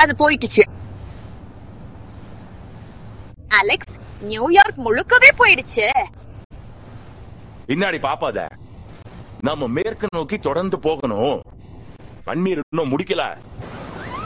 அது போயிடுச்சு. Alex, New York முழுக்கவே போயிடுச்சு. பின்னாடி பாப்பாத, நாம மேற்கு நோக்கி தொடர்ந்து போகணும். பன்னீர் இன்னும் முடிக்கல.